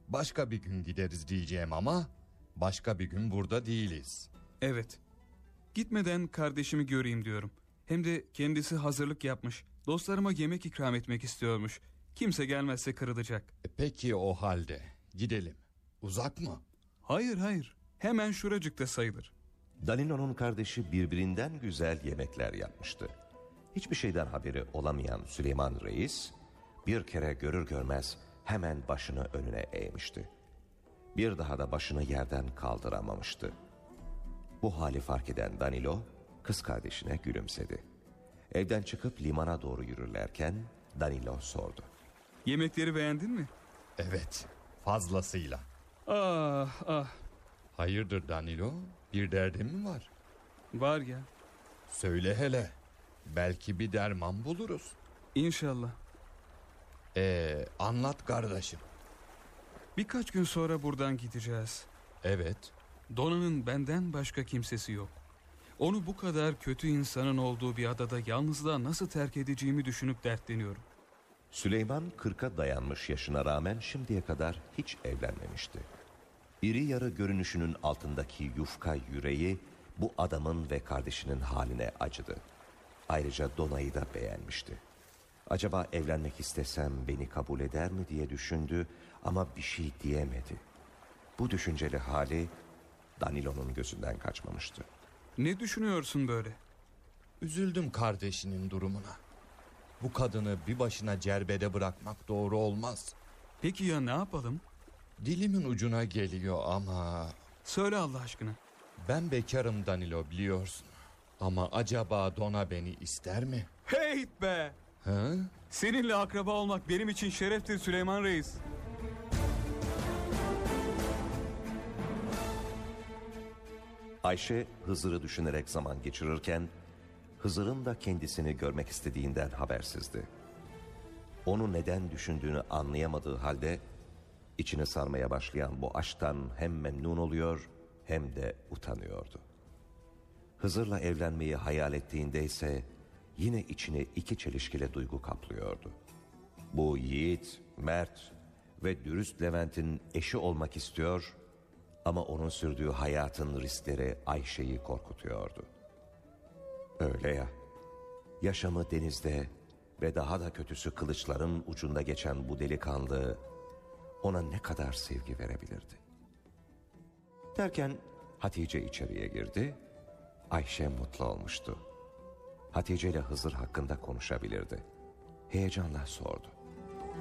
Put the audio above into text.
Başka bir gün gideriz diyeceğim ama başka bir gün burada değiliz. Evet. Gitmeden kardeşimi göreyim diyorum. Hem de kendisi hazırlık yapmış. Dostlarıma yemek ikram etmek istiyormuş. Kimse gelmezse kırılacak. Peki o halde gidelim. Uzak mı? Hayır. Hemen şuracıkta sayılır. Danilo'nun kardeşi birbirinden güzel yemekler yapmıştı. Hiçbir şeyden haberi olamayan Süleyman Reis bir kere görür görmez hemen başını önüne eğmişti. Bir daha da başını yerden kaldıramamıştı. Bu hali fark eden Danilo kız kardeşine gülümsedi. Evden çıkıp limana doğru yürürlerken Danilo sordu. Yemekleri beğendin mi? Evet, fazlasıyla. Ah. Hayırdır Danilo? Bir derdin mi var? Var ya. Söyle hele. Belki bir derman buluruz. İnşallah. Anlat kardeşim. Birkaç gün sonra buradan gideceğiz. Evet. Dona'nın benden başka kimsesi yok. Onu bu kadar kötü insanın olduğu bir adada yalnızlığa nasıl terk edeceğimi düşünüp dertleniyorum. Süleyman 40'a dayanmış yaşına rağmen şimdiye kadar hiç evlenmemişti. İri yarı görünüşünün altındaki yufka yüreği bu adamın ve kardeşinin haline acıdı. Ayrıca Dona'yı da beğenmişti. Acaba evlenmek istesem beni kabul eder mi diye düşündü ama bir şey diyemedi. Bu düşünceli hali Danilo'nun gözünden kaçmamıştı. Ne düşünüyorsun böyle? Üzüldüm kardeşinin durumuna. Bu kadını bir başına cerbede bırakmak doğru olmaz. Peki ya ne yapalım? Dilimin ucuna geliyor ama... Söyle Allah aşkına. Ben bekarım Danilo, biliyorsun. Ama acaba Dona beni ister mi? Hey be! Ha? Seninle akraba olmak benim için şereftir Süleyman Reis. Ayşe Hızır'ı düşünerek zaman geçirirken Hızır'ın da kendisini görmek istediğinden habersizdi. Onu neden düşündüğünü anlayamadığı halde içini sarmaya başlayan bu aşktan hem memnun oluyor hem de utanıyordu. Hızır'la evlenmeyi hayal ettiğinde ise yine içini iki çelişkili duygu kaplıyordu. Bu yiğit, mert ve dürüst Levent'in eşi olmak istiyor ama onun sürdüğü hayatın riskleri Ayşe'yi korkutuyordu. Öyle ya, yaşamı denizde ve daha da kötüsü kılıçların ucunda geçen bu delikanlı ona ne kadar sevgi verebilirdi? Derken Hatice içeriye girdi. Ayşe mutlu olmuştu. Hatice ile Hızır hakkında konuşabilirdi. Heyecanla sordu.